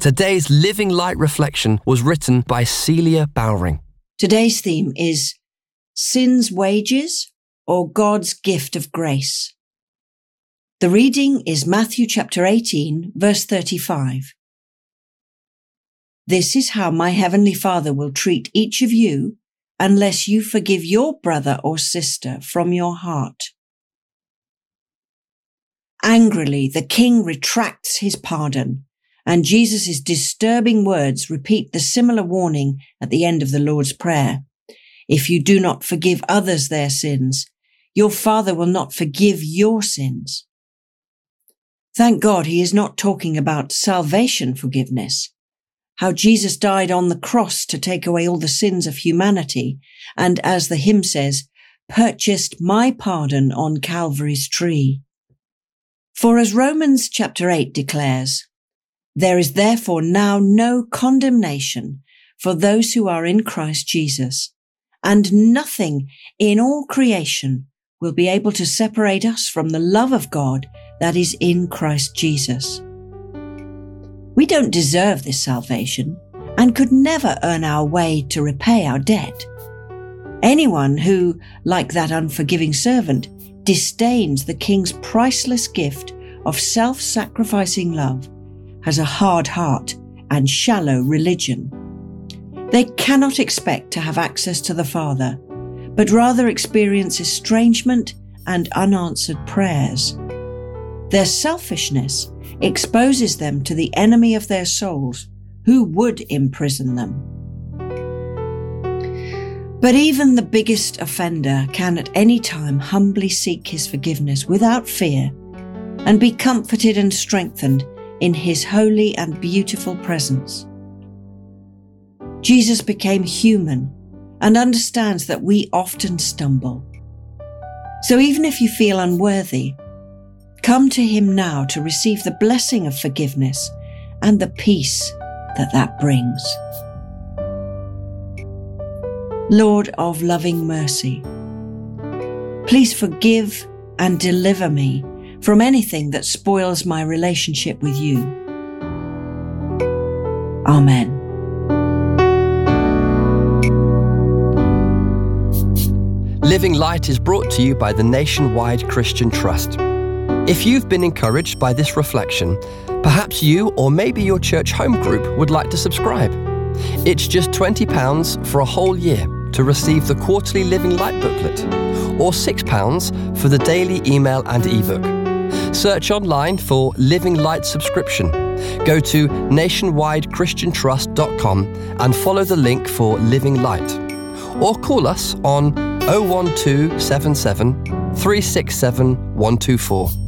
Today's Living Light reflection was written by Celia Bowring. Today's theme is Sin's Wages or God's Gift of Grace. The reading is Matthew chapter 18, verse 35. This is how my heavenly Father will treat each of you unless you forgive your brother or sister from your heart. Angrily, the king retracts his pardon, and Jesus' disturbing words repeat the similar warning at the end of the Lord's Prayer. If you do not forgive others their sins, your Father will not forgive your sins. Thank God he is not talking about salvation forgiveness, how Jesus died on the cross to take away all the sins of humanity, and as the hymn says, purchased my pardon on Calvary's tree. For as Romans chapter 8 declares, there is therefore now no condemnation for those who are in Christ Jesus, and nothing in all creation will be able to separate us from the love of God that is in Christ Jesus. We don't deserve this salvation and could never earn our way to repay our debt. Anyone who, like that unforgiving servant, disdains the King's priceless gift of self-sacrificing love has a hard heart and shallow religion. They cannot expect to have access to the Father, but rather experience estrangement and unanswered prayers. Their selfishness exposes them to the enemy of their souls, who would imprison them. But even the biggest offender can at any time humbly seek his forgiveness without fear and be comforted and strengthened in his holy and beautiful presence. Jesus became human and understands that we often stumble. So even if you feel unworthy, come to him now to receive the blessing of forgiveness and the peace that brings. Lord of loving mercy, please forgive and deliver me from anything that spoils my relationship with you. Amen. Living Light is brought to you by the Nationwide Christian Trust. If you've been encouraged by this reflection, perhaps you or maybe your church home group would like to subscribe. It's just £20 for a whole year to receive the quarterly Living Light booklet, or £6 for the daily email and ebook. Search online for Living Light subscription. Go to nationwidechristiantrust.com and follow the link for Living Light. Or call us on 01277 367 124.